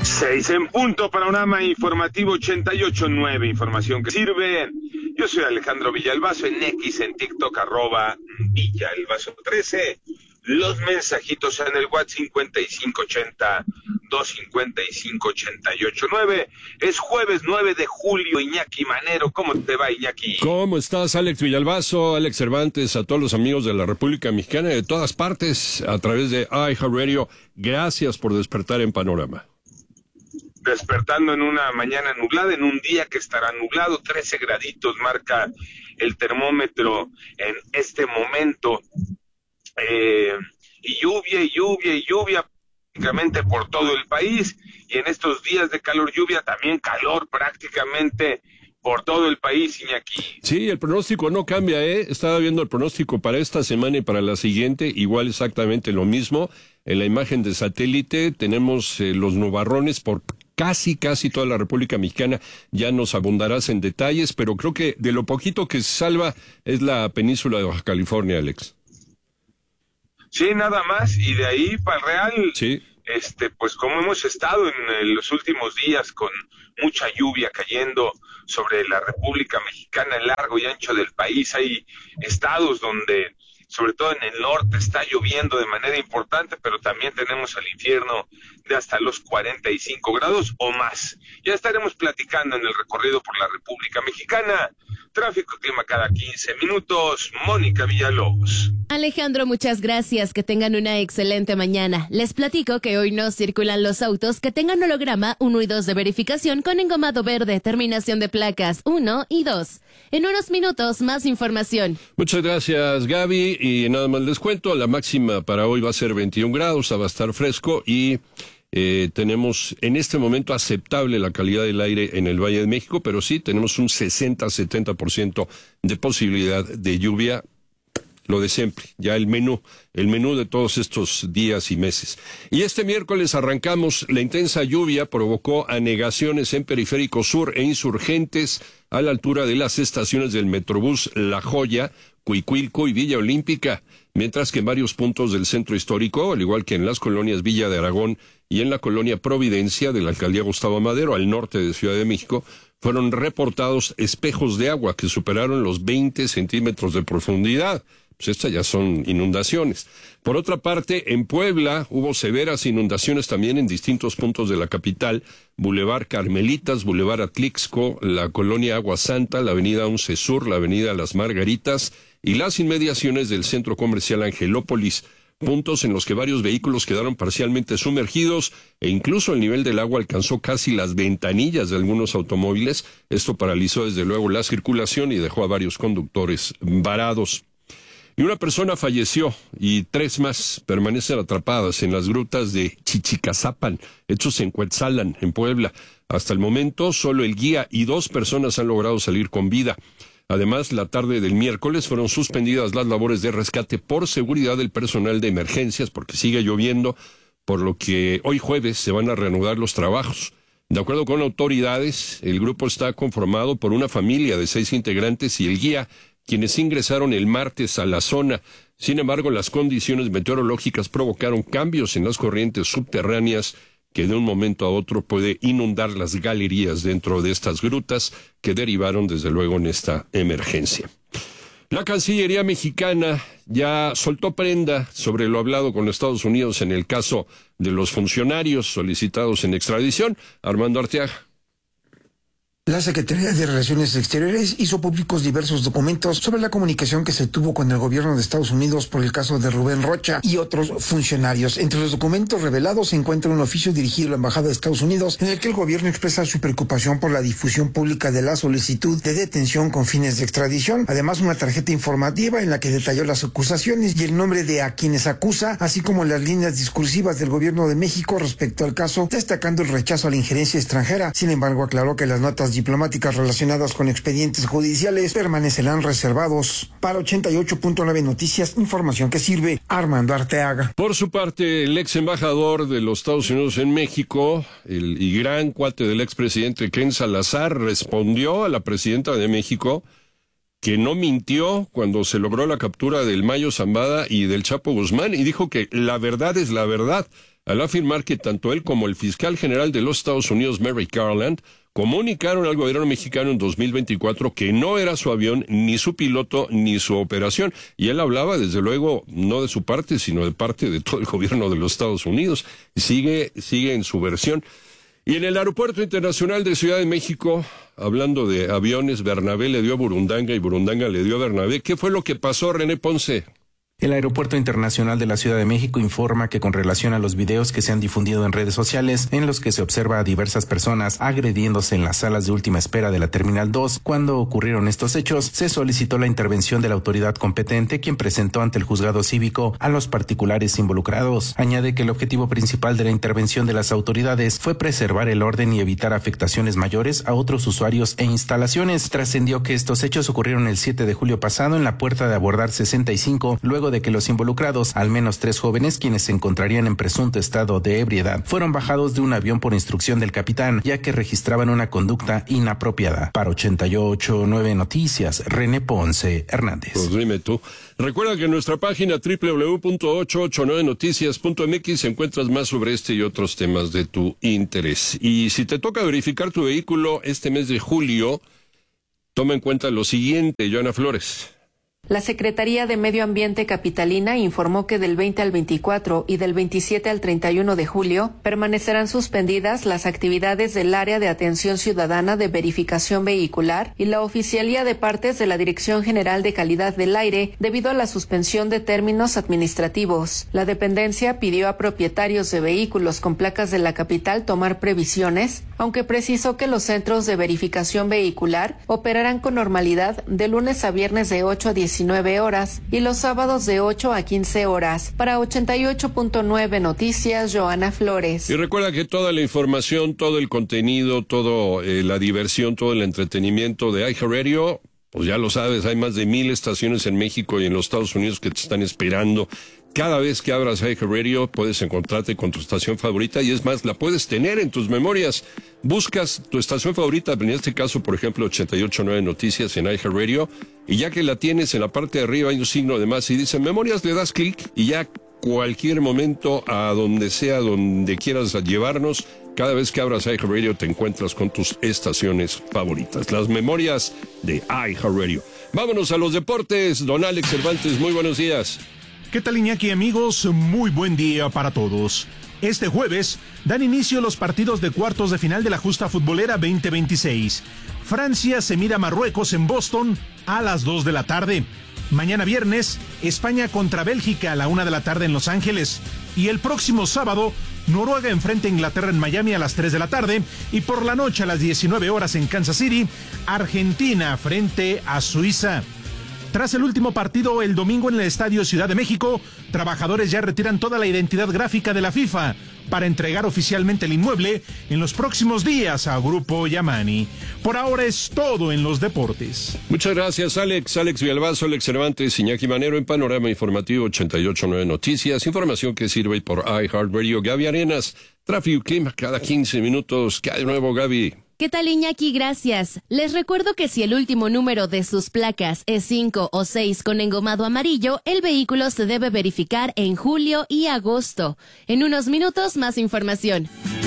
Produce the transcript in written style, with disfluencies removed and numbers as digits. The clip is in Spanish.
6 en punto, panorama informativo 88.9, información que sirve. Yo soy Alejandro Villalbazo, en X, en TikTok, @Villalbazo13. Los mensajitos en el WhatsApp 5580-255-88.9. Es jueves 9 de julio, Iñaki Manero. ¿Cómo te va, Iñaki? ¿Cómo estás, Alex Villalbazo, Alex Cervantes, a todos los amigos de la República Mexicana de todas partes, a través de iHeartRadio? Gracias por despertar en Panorama. Despertando en una mañana nublada, en un día que estará nublado, 13 graditos marca el termómetro en este momento. Y lluvia prácticamente por todo el país, y en estos días de calor, lluvia, también calor prácticamente por todo el país, Iñaki. Sí, el pronóstico no cambia, Estaba viendo el pronóstico para esta semana y para la siguiente, igual exactamente lo mismo. En la imagen de satélite tenemos los nubarrones por casi toda la República Mexicana. Ya nos abundarás en detalles, pero creo que de lo poquito que se salva es la península de Baja California, Alex. Sí, nada más, y de ahí para el Real, sí. Pues como hemos estado en los últimos días con mucha lluvia cayendo sobre la República Mexicana, el largo y ancho del país, hay estados donde, sobre todo en el norte, está lloviendo de manera importante, pero también tenemos al infierno de hasta los 45 grados o más. Ya estaremos platicando en el recorrido por la República Mexicana. Tráfico y clima cada 15 minutos. Mónica Villalobos. Alejandro, muchas gracias. Que tengan una excelente mañana. Les platico que hoy no circulan los autos que tengan holograma 1 y 2 de verificación con engomado verde, terminación de placas 1 y 2. En unos minutos, más información. Muchas gracias, Gaby. Y nada más les cuento, la máxima para hoy va a ser 21 grados, va a estar fresco y tenemos en este momento aceptable la calidad del aire en el Valle de México, pero sí tenemos un 60-70% de posibilidad de lluvia. Lo de siempre, ya el menú de todos estos días y meses. Y este miércoles arrancamos, la intensa lluvia provocó anegaciones en Periférico Sur e Insurgentes a la altura de las estaciones del Metrobús La Joya, Cuicuilco y Villa Olímpica, mientras que en varios puntos del centro histórico, al igual que en las colonias Villa de Aragón y en la colonia Providencia de la alcaldía Gustavo Madero, al norte de Ciudad de México, fueron reportados espejos de agua que superaron los 20 centímetros de profundidad. Pues estas ya son inundaciones. Por otra parte, en Puebla hubo severas inundaciones también en distintos puntos de la capital: Boulevard Carmelitas, Boulevard Atlixco, la colonia Agua Santa, la avenida 11 Sur, la avenida Las Margaritas y las inmediaciones del centro comercial Angelópolis, puntos en los que varios vehículos quedaron parcialmente sumergidos e incluso el nivel del agua alcanzó casi las ventanillas de algunos automóviles. Esto paralizó desde luego la circulación y dejó a varios conductores varados. Y una persona falleció y 3 más permanecen atrapadas en las grutas de Chichicazapan, hechos en Cuetzalan, en Puebla. Hasta el momento, solo el guía y 2 personas han logrado salir con vida. Además, la tarde del miércoles fueron suspendidas las labores de rescate por seguridad del personal de emergencias, porque sigue lloviendo, por lo que hoy jueves se van a reanudar los trabajos. De acuerdo con autoridades, el grupo está conformado por una familia de 6 integrantes y el guía, quienes ingresaron el martes a la zona. Sin embargo, las condiciones meteorológicas provocaron cambios en las corrientes subterráneas que de un momento a otro puede inundar las galerías dentro de estas grutas que derivaron desde luego en esta emergencia. La Cancillería mexicana ya soltó prenda sobre lo hablado con Estados Unidos en el caso de los funcionarios solicitados en extradición. Armando Arteaga. La Secretaría de Relaciones Exteriores hizo públicos diversos documentos sobre la comunicación que se tuvo con el gobierno de Estados Unidos por el caso de Rubén Rocha y otros funcionarios. Entre los documentos revelados se encuentra un oficio dirigido a la Embajada de Estados Unidos en el que el gobierno expresa su preocupación por la difusión pública de la solicitud de detención con fines de extradición. Además, una tarjeta informativa en la que detalló las acusaciones y el nombre de a quienes acusa, así como las líneas discursivas del gobierno de México respecto al caso, destacando el rechazo a la injerencia extranjera. Sin embargo, aclaró que las notas diplomáticas relacionadas con expedientes judiciales permanecerán reservados. Para 88.9 Noticias, información que sirve. Armando Arteaga. Por su parte, el ex embajador de los Estados Unidos en México, y gran cuate del expresidente Ken Salazar, respondió a la presidenta de México que no mintió cuando se logró la captura del Mayo Zambada y del Chapo Guzmán, y dijo que la verdad es la verdad. al afirmar que tanto él como el fiscal general de los Estados Unidos, Merrick Garland, comunicaron al gobierno mexicano en 2024 que no era su avión, ni su piloto, ni su operación. Y él hablaba, desde luego, no de su parte, sino de parte de todo el gobierno de los Estados Unidos. Sigue en su versión. Y en el Aeropuerto Internacional de Ciudad de México, hablando de aviones, Bernabé le dio a Burundanga y Burundanga le dio a Bernabé. ¿Qué fue lo que pasó, René Ponce? El Aeropuerto Internacional de la Ciudad de México informa que con relación a los videos que se han difundido en redes sociales en los que se observa a diversas personas agrediéndose en las salas de última espera de la Terminal 2, cuando ocurrieron estos hechos, se solicitó la intervención de la autoridad competente, quien presentó ante el juzgado cívico a los particulares involucrados. Añade que el objetivo principal de la intervención de las autoridades fue preservar el orden y evitar afectaciones mayores a otros usuarios e instalaciones. Trascendió que estos hechos ocurrieron el 7 de julio pasado en la puerta de abordar 65, luego de que los involucrados, al menos 3 jóvenes, quienes se encontrarían en presunto estado de ebriedad, fueron bajados de un avión por instrucción del capitán, ya que registraban una conducta inapropiada. Para 88.9 Noticias, René Ponce Hernández. Pues dime tú. Recuerda que en nuestra página www.889noticias.mx encuentras más sobre este y otros temas de tu interés. Y si te toca verificar tu vehículo este mes de julio, toma en cuenta lo siguiente, Joana Flores. La Secretaría de Medio Ambiente capitalina informó que del 20 al 24 y del 27 al 31 de julio permanecerán suspendidas las actividades del Área de Atención Ciudadana de Verificación Vehicular y la Oficialía de Partes de la Dirección General de Calidad del Aire debido a la suspensión de términos administrativos. La dependencia pidió a propietarios de vehículos con placas de la capital tomar previsiones, aunque precisó que los centros de verificación vehicular operarán con normalidad de lunes a viernes de 8 a 19 horas y los sábados de 8 a 15 horas. Para 88.9 Noticias, Joana Flores. Y recuerda que toda la información, todo el contenido, todo la diversión, todo el entretenimiento de iHeartRadio, pues ya lo sabes, hay más de 1,000 estaciones en México y en los Estados Unidos que te están esperando. Cada vez que abras iHeartRadio puedes encontrarte con tu estación favorita y es más, la puedes tener en tus memorias. Buscas tu estación favorita, en este caso, por ejemplo, 88.9 Noticias en iHeartRadio, y ya que la tienes en la parte de arriba hay un signo de más y dice memorias, le das clic y ya cualquier momento, a donde sea, donde quieras llevarnos, cada vez que abras iHeartRadio te encuentras con tus estaciones favoritas. Las memorias de iHeartRadio. Vámonos a los deportes. Don Alex Cervantes, muy buenos días. ¿Qué tal, Iñaki, amigos? Muy buen día para todos. Este jueves dan inicio los partidos de cuartos de final de la Justa Futbolera 2026. Francia se mide a Marruecos en Boston a las 2 de la tarde. Mañana viernes, España contra Bélgica a la 1 de la tarde en Los Ángeles. Y el próximo sábado, Noruega enfrenta a Inglaterra en Miami a las 3 de la tarde. Y por la noche a las 19 horas en Kansas City, Argentina frente a Suiza. Tras el último partido el domingo en el Estadio Ciudad de México, trabajadores ya retiran toda la identidad gráfica de la FIFA para entregar oficialmente el inmueble en los próximos días a Grupo Yamani. Por ahora es todo en los deportes. Muchas gracias, Alex. Alex Villalbazo, Alex Cervantes, Iñaki Manero en Panorama Informativo 88.9 Noticias. Información que sirve por iHeartRadio. Gaby Arenas, tráfico y clima cada 15 minutos. ¿Qué hay de nuevo, Gaby? ¿Qué tal, Iñaki? Gracias. Les recuerdo que si el último número de sus placas es 5 o 6 con engomado amarillo, el vehículo se debe verificar en julio y agosto. En unos minutos, más información.